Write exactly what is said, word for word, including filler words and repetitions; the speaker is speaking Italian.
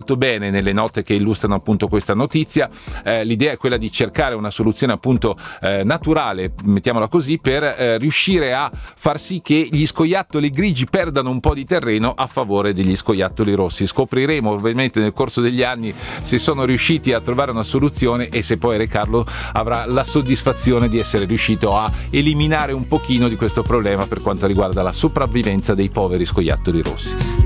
molto bene nelle note che illustrano appunto questa notizia. Eh, l'idea è quella di cercare una soluzione appunto eh, naturale, mettiamola così, per eh, riuscire a far sì che gli scoiattoli grigi perdano un po' di terreno a favore degli scoiattoli rossi. Scopriremo ovviamente nel corso degli anni se sono riusciti a trovare una soluzione e se poi Re Carlo avrà la soddisfazione di essere riuscito a eliminare un pochino di questo problema per quanto riguarda la sopravvivenza dei poveri scoiattoli rossi.